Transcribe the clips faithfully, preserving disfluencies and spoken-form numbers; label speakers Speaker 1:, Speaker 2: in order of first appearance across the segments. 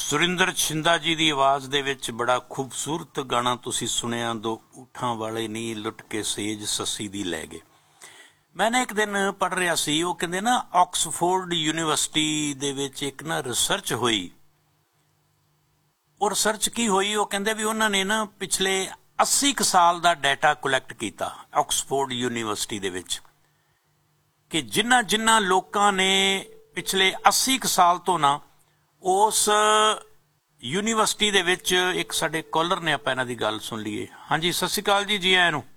Speaker 1: ਸੁਰਿੰਦਰ ਛਿੰਦਾ ਜੀ ਦੀ ਆਵਾਜ਼ ਦੇ ਵਿੱਚ ਬੜਾ ਖੂਬਸੂਰਤ ਗਾਣਾ ਤੁਸੀਂ ਸੁਣਿਆ, ਦੋ ਊਠਾਂ ਵਾਲੇ ਨੀ ਲੁੱਟ ਕੇ ਸੇਜ ਸੱਸੀ ਦੀ ਲੈ ਗਏ। ਮੈਂ ਨਾ ਇੱਕ ਦਿਨ ਪੜ੍ਹ ਰਿਹਾ ਸੀ, ਉਹ ਕਹਿੰਦੇ ਨਾ ਆਕਸਫੋਰਡ ਯੂਨੀਵਰਸਿਟੀ ਦੇ ਵਿੱਚ ਇੱਕ ਨਾ ਰਿਸਰਚ ਹੋਈ। ਉਹ ਰਿਸਰਚ ਕੀ ਹੋਈ, ਉਹ ਕਹਿੰਦੇ ਵੀ ਉਹਨਾਂ ਨੇ ਨਾ ਪਿਛਲੇ अस्सी ਕੁ ਸਾਲ ਦਾ ਡਾਟਾ ਕਲੈਕਟ ਕੀਤਾ ਆਕਸਫੋਰਡ ਯੂਨੀਵਰਸਿਟੀ ਦੇ ਵਿੱਚ, ਕਿ ਜਿਨ੍ਹਾਂ ਜਿਨ੍ਹਾਂ ਲੋਕਾਂ ਨੇ ਪਿਛਲੇ अस्सी ਕੁ ਸਾਲ ਤੋਂ ਨਾ ਉਸ ਯੂਨੀਵਰਸਿਟੀ ਦੇ ਵਿੱਚ, ਇੱਕ ਸਾਡੇ ਕਾਲਰ ਨੇ, ਆਪਾਂ ਇਹਨਾਂ ਦੀ ਗੱਲ ਸੁਣ ਲਈਏ। ਹਾਂਜੀ, ਸਤਿ ਸ਼੍ਰੀ ਅਕਾਲ ਜੀ, ਜੀ ਆਇਆਂ ਨੂੰ।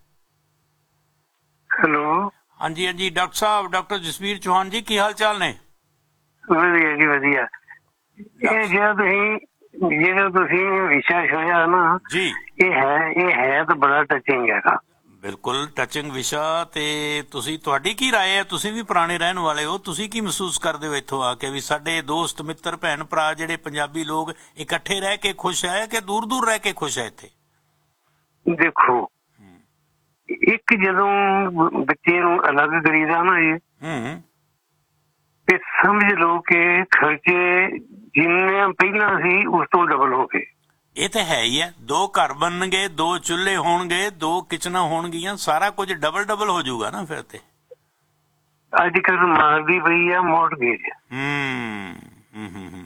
Speaker 2: ਹੈਲੋ।
Speaker 1: ਹਾਂਜੀ ਹਾਂਜੀ, ਡਾਕਟਰ ਸਾਹਿਬ, ਡਾਕਟਰ ਜਸਵੀਰ ਚੌਹਾਨ ਜੀ, ਕੀ ਹਾਲ ਚਾਲ ਨੇ?
Speaker 2: ਵਧੀਆ ਜੀ, ਵਧੀਆ। ਇਹ ਜਿਹੜਾ ਤੁਸੀਂ ਜਿਹੜਾ ਤੁਸੀਂ ਵਿਸ਼ਾ ਛੋਇਆ ਨਾ
Speaker 1: ਜੀ,
Speaker 2: ਇਹ ਹੈ ਇਹ ਹੈ ਤਾਂ ਬੜਾ ਟੱਚਿੰਗ ਹੈਗਾ।
Speaker 1: ਬਿਲਕੁਲ ਟੱਚਿੰਗ ਵਿਸ਼ਾ। ਤੇ ਤੁਸੀਂ, ਤੁਹਾਡੀ ਕੀ ਰਾਏ ਹੈ? ਤੁਸੀਂ ਵੀ ਪੁਰਾਣੇ ਰਹਿਣ ਵਾਲੇ ਹੋ, ਤੁਸੀਂ ਕੀ ਮਹਿਸੂਸ ਕਰਦੇ ਹੋ ਇੱਥੋਂ ਆ ਕੇ ਵੀ ਸਾਡੇ ਦੋਸਤ ਮਿੱਤਰ ਭੈਣ ਭਰਾ ਜਿਹੜੇ ਪੰਜਾਬੀ ਲੋਕ ਇਕੱਠੇ ਰਹਿ ਕੇ ਖੁਸ਼ ਹੈ ਕਿ ਦੂਰ ਦੂਰ ਰਹਿ ਕੇ ਖੁਸ਼ ਹੈ ਇੱਥੇ?
Speaker 2: ਦੇਖੋ, ਇੱਕ ਜਦੋਂ ਬੱਚੇ ਨੂੰ ਅਲੱਗ ਕਰੀਦਾ ਨਾ ਜੀ,
Speaker 1: ਹੂੰ,
Speaker 2: ਤੇ ਸਮਝ ਲਓ ਕਿ ਖਰਚੇ ਜਿੰਨੇ ਪਹਿਲਾਂ ਸੀ ਉਸ ਤੋਂ ਡਬਲ ਹੋ ਗਏ।
Speaker 1: ਇਹ ਤਾਂ ਹੈ ਹੀ ਹੈ। ਦੋ ਘਰ ਬਣਨਗੇ, ਦੋ ਚੁੱਲ੍ਹੇ ਹੋਣਗੇ, ਦੋ ਕਿਚਨਾਂ ਹੋਣਗੀਆਂ, ਸਾਰਾ ਕੁਝ ਡਬਲ ਡਬਲ ਹੋ ਜਾਊਗਾ ਨਾ ਫਿਰ ਤੇ।
Speaker 2: ਅੱਜ ਕੱਲ੍ਹ ਮਾਰਦੀ ਪਈ ਆ ਮੌਰਗੇਜ।
Speaker 1: ਹੂੰ ਹੂੰ ਹੂੰ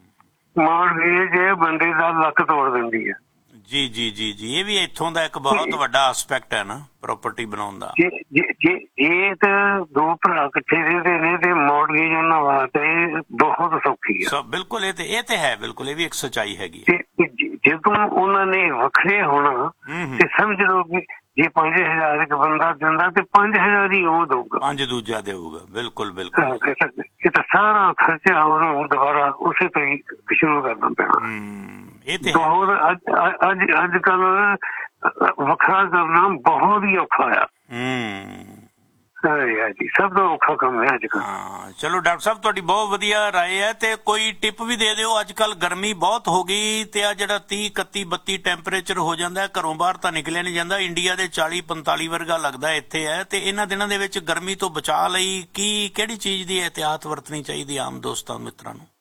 Speaker 2: ਮੌਰਗੇਜ ਬੰਦੇ ਦਾ ਲੱਕ ਤੋੜ ਦਿੰਦੀ ਆ। ਜੀ
Speaker 1: ਜੀ ਜੀ ਜੀ ਇਹ ਵੀ ਇੱਥੋਂ ਦਾ ਇੱਕ ਬਹੁਤ ਵੱਡਾ ਐਸਪੈਕਟ ਹੈ ਨਾ, ਪ੍ਰਾਪਰਟੀ ਬਣਾਉਣ ਦਾ।
Speaker 2: ਇਹ ਤਾਂ ਦੋ ਭਰਾ ਇਕੱਠੇ ਰਹਿੰਦੇ ਨੇ ਤੇ ਮੌਰਗੇਜ ਉਹਨਾਂ ਵਾਸਤੇ ਬਹੁਤ ਸੌਖੀ ਆ।
Speaker 1: ਬਿਲਕੁਲ, ਇਹ ਤੇ ਇਹ ਤੇ ਹੈ, ਬਿਲਕੁਲ ਇਹ ਵੀ ਇੱਕ ਸੱਚਾਈ ਹੈਗੀ।
Speaker 2: ਜਦੋਂ ਉਹਨਾਂ ਨੇ ਵੱਖਰੇ ਹੋਣਾ ਤੇ ਸਮਝ ਲਓ ਕਿ ਜੇ ਪੰਜ ਹਜ਼ਾਰ ਇੱਕ ਬੰਦਾ ਦਿੰਦਾ ਤੇ ਪੰਜ ਹਜ਼ਾਰ ਹੀ ਉਹ ਦਊਗਾ, ਪੰਜ
Speaker 1: ਦੂਜਾ ਦੇਊਗਾ। ਬਿਲਕੁਲ ਬਿਲਕੁਲ,
Speaker 2: ਇਹ ਤਾਂ ਸਾਰਾ ਖਰਚਾ ਉਹਨੂੰ ਦੁਬਾਰਾ ਉਸੇ ਤੋਂ ਹੀ ਸ਼ੁਰੂ ਕਰਨਾ ਪੈਣਾ।
Speaker 1: ਇਹ ਤੇ
Speaker 2: ਬਹੁਤ ਅੱਜ ਅੱਜ ਕੱਲ ਵੱਖਰਾ ਕਰਨਾ ਬਹੁਤ ਹੀ ਔਖਾ ਆ।
Speaker 1: ਹੂੰ,
Speaker 2: ਜੀ ਸਭ ਤੋਂ ਔਖਾ ਕੰਮ ਹੈ ਅੱਜ ਕੱਲ੍ਹ।
Speaker 1: ਹਾਂ, ਚਲੋ ਡਾਕਟਰ ਸਾਹਿਬ, ਤੁਹਾਡੀ ਬਹੁਤ ਵਧੀਆ ਰਾਏ ਹੈ। ਤੇ ਕੋਈ ਟਿਪ ਵੀ ਦੇ ਦਿਓ। ਅੱਜ ਕੱਲ੍ਹ ਗਰਮੀ ਬਹੁਤ ਹੋ ਗਈ ਤੇ ਆ ਜਿਹੜਾ ਤੀਹ ਇਕੱਤੀ ਬੱਤੀ ਟੈਂਪਰੇਚਰ ਹੋ ਜਾਂਦਾ, ਘਰੋਂ ਬਾਹਰ ਤਾਂ ਨਿਕਲਿਆ ਨਹੀਂ ਜਾਂਦਾ। ਇੰਡੀਆ ਦੇ ਚਾਲੀ ਪੰਤਾਲੀ ਵਰਗਾ ਲੱਗਦਾ ਇੱਥੇ ਹੈ। ਤੇ ਇਹਨਾਂ ਦਿਨਾਂ ਦੇ ਵਿੱਚ ਗਰਮੀ ਤੋਂ ਬਚਾਅ ਲਈ ਕੀ ਕਿਹੜੀ ਚੀਜ਼ ਦੀ ਇਹਤਿਆਤ ਵਰਤਣੀ ਚਾਹੀਦੀ ਆਮ ਦੋਸਤਾਂ ਮਿੱਤਰਾਂ ਨੂੰ?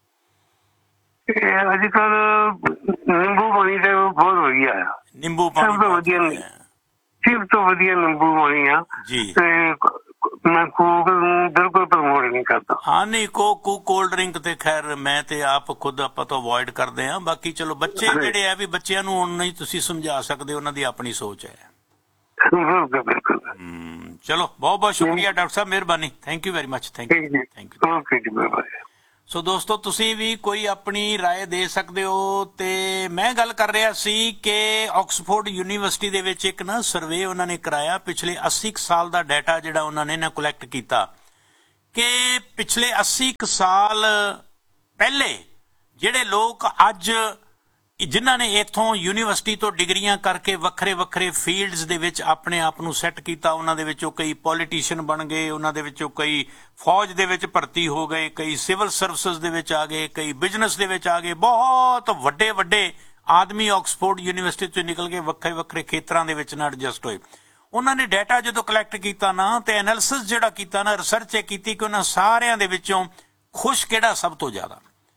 Speaker 2: ਅੱਜ ਕੱਲ ਨਿੰਬੂ ਪਾਣੀ ਤੇ ਬਹੁਤ ਵਧੀਆ ਆ।
Speaker 1: ਨਿੰਬੂ ਪਾਣੀ
Speaker 2: ਸਭ ਤੋਂ ਵਧੀਆ, ਸਭ ਤੋਂ ਵਧੀਆ ਨਿੰਬੂ ਪਾਣੀ ਆ ਜੀ। ਤੇ ਮੈਂ ਕੋਕ ਨੂੰ ਬਿਲਕੁਲ ਪ੍ਰਮੋਟ ਨਹੀਂ ਕਰਦਾ। ਹਾਂ, ਨਹੀਂ, ਕੋਕ ਕੋਲਡ ਡਰਿੰਕ ਤੇ ਖੈਰ ਮੈਂ ਤੇ ਆਪ ਖੁਦ ਆਪਾਂ ਤੋਂ ਅਵੋਇਡ ਕਰਦੇ ਹਾਂ। ਬਾਕੀ ਚਲੋ ਬੱਚੇ ਜਿਹੜੇ ਆ ਵੀ, ਬੱਚਿਆਂ ਨੂੰ ਹੁਣ ਨਹੀਂ ਤੁਸੀਂ ਸਮਝਾ ਸਕਦੇ, ਉਹਨਾਂ ਦੀ ਆਪਣੀ ਸੋਚ ਹੈ। ਬਿਲਕੁਲ।
Speaker 1: ਹਮ, ਚਲੋ ਬਹੁਤ ਬਹੁਤ ਸ਼ੁਕਰੀਆ ਡਾਕਟਰ ਸਾਹਿਬ, ਮਿਹਰਬਾਨੀ। Thank you very much. Thank you thank you okay ਜੀ, ਬਾਏ। ਸੋ ਦੋਸਤੋ, ਤੁਸੀਂ ਵੀ ਕੋਈ ਆਪਣੀ ਰਾਏ ਦੇ ਸਕਦੇ ਹੋ। ਤੇ ਮੈਂ ਗੱਲ ਕਰ ਰਿਹਾ ਸੀ ਕਿ ਆਕਸਫੋਰਡ ਯੂਨੀਵਰਸਿਟੀ ਦੇ ਵਿੱਚ ਇੱਕ ਨਾ ਸਰਵੇ ਉਹਨਾਂ ਨੇ ਕਰਾਇਆ, ਪਿਛਲੇ अस्सी ਕੁ ਸਾਲ ਦਾ ਡਾਟਾ ਜਿਹੜਾ ਉਹਨਾਂ ਨੇ ਨਾ ਕਲੈਕਟ ਕੀਤਾ, ਕਿ ਪਿਛਲੇ अस्सी ਕੁ ਸਾਲ ਪਹਿਲੇ ਜਿਹੜੇ ਲੋਕ ਅੱਜ, ਜਿਨ੍ਹਾਂ ਨੇ ਇੱਥੋਂ ਯੂਨੀਵਰਸਿਟੀ ਤੋਂ ਡਿਗਰੀਆਂ ਕਰਕੇ ਵੱਖਰੇ ਵੱਖਰੇ ਫੀਲਡਸ ਦੇ ਵਿੱਚ ਆਪਣੇ ਆਪ ਨੂੰ ਸੈੱਟ ਕੀਤਾ, ਉਹਨਾਂ ਦੇ ਵਿੱਚੋਂ ਕਈ ਪੋਲੀਟੀਸ਼ੀਅਨ ਬਣ ਗਏ, ਉਹਨਾਂ ਦੇ ਵਿੱਚੋਂ ਕਈ ਫੌਜ ਦੇ ਵਿੱਚ ਭਰਤੀ ਹੋ ਗਏ, ਕਈ ਸਿਵਲ ਸਰਵਿਸਿਜ਼ ਦੇ ਵਿੱਚ ਆ ਗਏ, ਕਈ ਬਿਜ਼ਨਸ ਦੇ ਵਿੱਚ ਆ ਗਏ। ਬਹੁਤ ਵੱਡੇ ਵੱਡੇ ਆਦਮੀ ਆਕਸਫੋਰਡ ਯੂਨੀਵਰਸਿਟੀ ਤੋਂ ਨਿਕਲ ਕੇ ਵੱਖਰੇ ਵੱਖਰੇ ਖੇਤਰਾਂ ਦੇ ਵਿੱਚ ਨਾ ਐਡਜਸਟ ਹੋਏ। ਉਹਨਾਂ ਨੇ ਡਾਟਾ ਜਦੋਂ ਕਲੈਕਟ ਕੀਤਾ ਨਾ, ਤੇ ਐਨਾਲਿਸਿਸ ਜਿਹੜਾ ਕੀਤਾ ਨਾ, ਰਿਸਰਚ ਇਹ ਕੀਤੀ ਕਿ ਉਹਨਾਂ ਸਾਰਿਆਂ ਦੇ ਵਿੱਚੋਂ ਖੁਸ਼ ਕਿਹੜਾ ਸਭ ਤੋਂ ਜ਼ਿਆਦਾ,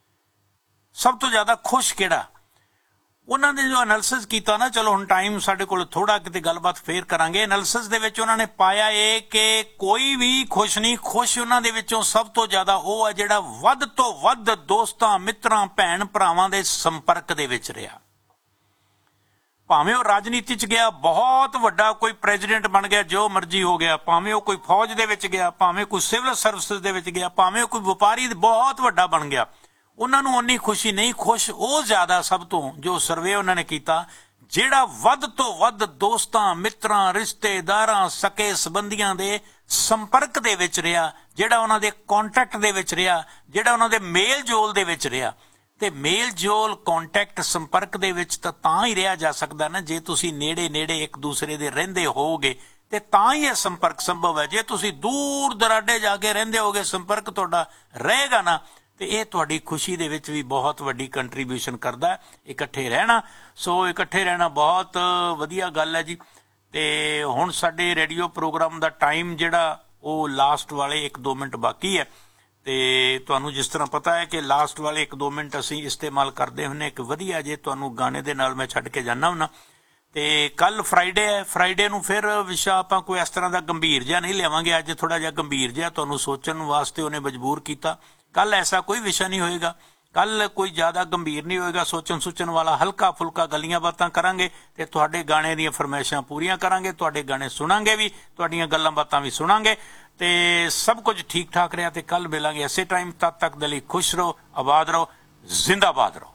Speaker 1: ਸਭ ਤੋਂ ਜ਼ਿਆਦਾ ਖੁਸ਼ ਕਿਹੜਾ। ਉਹਨਾਂ ਨੇ ਜੋ ਐਨਾਲਿਸਿਸ ਕੀਤਾ ਨਾ, ਚਲੋ ਹੁਣ ਟਾਈਮ ਸਾਡੇ ਕੋਲ ਥੋੜਾ, ਕਿਤੇ ਗੱਲਬਾਤ ਫੇਰ ਕਰਾਂਗੇ। ਐਨਾਲਿਸਿਸ ਦੇ ਵਿੱਚ ਉਹਨਾਂ ਨੇ ਪਾਇਆ ਇਹ ਕਿ ਕੋਈ ਵੀ ਖੁਸ਼ ਨਹੀਂ। ਖੁਸ਼ ਉਹਨਾਂ ਦੇ ਵਿੱਚੋਂ ਸਭ ਤੋਂ ਜ਼ਿਆਦਾ ਉਹ ਹੈ ਜਿਹੜਾ ਵੱਧ ਤੋਂ ਵੱਧ ਦੋਸਤਾਂ ਮਿੱਤਰਾਂ ਭੈਣ ਭਰਾਵਾਂ ਦੇ ਸੰਪਰਕ ਦੇ ਵਿੱਚ ਰਿਹਾ। ਭਾਵੇਂ ਉਹ ਰਾਜਨੀਤੀ 'ਚ ਗਿਆ, ਬਹੁਤ ਵੱਡਾ ਕੋਈ ਪ੍ਰੈਜ਼ੀਡੈਂਟ ਬਣ ਗਿਆ, ਜੋ ਮਰਜ਼ੀ ਹੋ ਗਿਆ, ਭਾਵੇਂ ਉਹ ਕੋਈ ਫੌਜ ਦੇ ਵਿੱਚ ਗਿਆ, ਭਾਵੇਂ ਕੋਈ ਸਿਵਲ ਸਰਵਿਸਿਜ਼ ਦੇ ਵਿੱਚ ਗਿਆ, ਭਾਵੇਂ ਕੋਈ ਵਪਾਰੀ ਬਹੁਤ ਵੱਡਾ ਬਣ ਗਿਆ, ਉਹਨਾਂ ਨੂੰ ਉਨੀ ਖੁਸ਼ੀ ਨਹੀਂ। ਖੁਸ਼ ਉਹ ਜ਼ਿਆਦਾ ਸਭ ਤੋਂ, ਜੋ ਸਰਵੇ ਉਹਨਾਂ ਨੇ ਕੀਤਾ, ਜਿਹੜਾ ਵੱਧ ਤੋਂ ਵੱਧ ਦੋਸਤਾਂ ਮਿੱਤਰਾਂ ਰਿਸ਼ਤੇਦਾਰਾਂ ਸਕੇ ਸੰਬੰਧੀਆਂ ਦੇ ਸੰਪਰਕ ਦੇ ਵਿੱਚ ਰਿਹਾ, ਜਿਹੜਾ ਉਹਨਾਂ ਦੇ ਕੰਟੈਕਟ ਦੇ ਵਿੱਚ ਰਿਹਾ, ਜਿਹੜਾ ਉਹਨਾਂ ਦੇ ਮੇਲ ਜੋਲ ਦੇ ਵਿੱਚ ਰਿਹਾ। ਤੇ ਮੇਲ ਜੋਲ ਕੰਟੈਕਟ ਸੰਪਰਕ ਦੇ ਵਿੱਚ ਤਾਂ ਤਾਂ ਹੀ ਰਿਹਾ ਜਾ ਸਕਦਾ ਨਾ, ਜੇ ਤੁਸੀਂ ਨੇੜੇ ਨੇੜੇ ਇੱਕ ਦੂਸਰੇ ਦੇ ਰਹਿੰਦੇ ਹੋਵੋਗੇ, ਤੇ ਤਾਂ ਹੀ ਇਹ ਸੰਪਰਕ ਸੰਭਵ ਹੈ। ਜੇ ਤੁਸੀਂ ਦੂਰ ਦਰਾਡੇ ਜਾ ਕੇ ਰਹਿੰਦੇ ਹੋਗੇ, ਸੰਪਰਕ ਤੁਹਾਡਾ ਰਹੇਗਾ ਨਾ, ਤੇ ਇਹ ਤੁਹਾਡੀ ਖੁਸ਼ੀ ਦੇ ਵਿੱਚ ਵੀ ਬਹੁਤ ਵੱਡੀ ਕੰਟਰੀਬਿਊਸ਼ਨ ਕਰਦਾ, ਇਕੱਠੇ ਰਹਿਣਾ। ਸੋ ਇਕੱਠੇ ਰਹਿਣਾ ਬਹੁਤ ਵਧੀਆ ਗੱਲ ਹੈ ਜੀ। ਤੇ ਹੁਣ ਸਾਡੇ ਰੇਡੀਓ ਪ੍ਰੋਗਰਾਮ ਦਾ ਟਾਈਮ ਜਿਹੜਾ ਉਹ ਲਾਸਟ ਵਾਲੇ ਇੱਕ ਦੋ ਮਿੰਟ ਬਾਕੀ ਹੈ, ਤੇ ਤੁਹਾਨੂੰ ਜਿਸ ਤਰ੍ਹਾਂ ਪਤਾ ਹੈ ਕਿ ਲਾਸਟ ਵਾਲੇ ਇੱਕ ਦੋ ਮਿੰਟ ਅਸੀਂ ਇਸਤੇਮਾਲ ਕਰਦੇ ਹੁੰਦੇ ਇੱਕ ਵਧੀਆ ਜੇ ਤੁਹਾਨੂੰ ਗਾਣੇ ਦੇ ਨਾਲ ਮੈਂ ਛੱਡ ਕੇ ਜਾਂਦਾ ਹੁੰਨਾ। ਤੇ ਕੱਲ ਫਰਾਈਡੇ ਹੈ, ਫਰਾਈਡੇ ਨੂੰ ਫਿਰ ਵਿਸ਼ਾ ਆਪਾਂ ਕੋਈ ਇਸ ਤਰ੍ਹਾਂ ਦਾ ਗੰਭੀਰ ਜਿਹਾ ਨਹੀਂ ਲਿਆਵਾਂਗੇ। ਅੱਜ ਥੋੜਾ ਜਿਹਾ ਗੰਭੀਰ ਜਿਹਾ ਤੁਹਾਨੂੰ ਸੋਚਣ ਵਾਸਤੇ ਉਹਨੇ ਮਜਬੂਰ ਕੀਤਾ। ਕੱਲ ਐਸਾ ਕੋਈ ਵਿਸ਼ਾ ਨਹੀਂ ਹੋਏਗਾ, ਕੱਲ ਕੋਈ ਜ਼ਿਆਦਾ ਗੰਭੀਰ ਨਹੀਂ ਹੋਏਗਾ, ਸੋਚਣ ਸੋਚਣ ਵਾਲਾ ਹਲਕਾ ਫੁਲਕਾ ਗੱਲਾਂ ਬਾਤਾਂ ਕਰਾਂਗੇ ਤੇ ਤੁਹਾਡੇ ਗਾਣੇ ਦੀਆਂ ਫਰਮਾਇਸ਼ਾਂ ਪੂਰੀਆਂ ਕਰਾਂਗੇ, ਤੁਹਾਡੇ ਗਾਣੇ ਸੁਣਾਂਗੇ ਵੀ, ਤੁਹਾਡੀਆਂ ਗੱਲਾਂ ਬਾਤਾਂ ਵੀ ਸੁਣਾਂਗੇ ਤੇ ਸਭ ਕੁਝ ਠੀਕ ਠਾਕ ਰਿਹਾ। ਤੇ ਕੱਲ ਮਿਲਾਂਗੇ ਇਸੇ ਟਾਈਮ, ਤਦ ਤੱਕ ਦੇ ਲਈ ਖੁਸ਼ ਰਹੋ, ਆਬਾਦ ਰਹੋ, ਜ਼ਿੰਦਾਬਾਦ ਰਹੋ।